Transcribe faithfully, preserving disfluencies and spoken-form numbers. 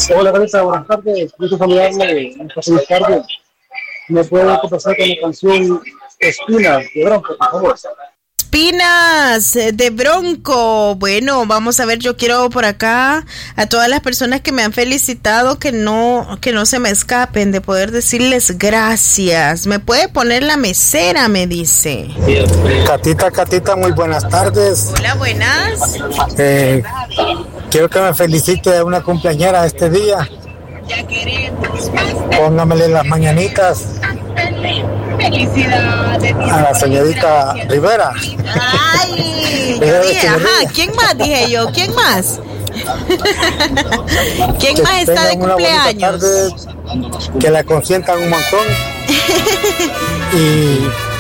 Hola, Vanessa, buenas tardes. Gusto saludarle. Feliz tarde. ¿Me puede comenzar con la canción Espina de Bronco, por favor? Espinas de Bronco. Bueno, vamos a ver, yo quiero por acá a todas las personas que me han felicitado que no que no se me escapen de poder decirles gracias. ¿Me puede poner la mesera? Me dice. Catita, Catita, muy buenas tardes. Hola, buenas. Eh, quiero que me felicite de una cumpleañera este día. Póngamele las mañanitas. Felicidades a la señorita Rivera. Ay, yo dije, ajá, ¿quién más? Dije yo, ¿quién más? ¿Quién que más está de cumpleaños? Tarde, que la consientan un montón y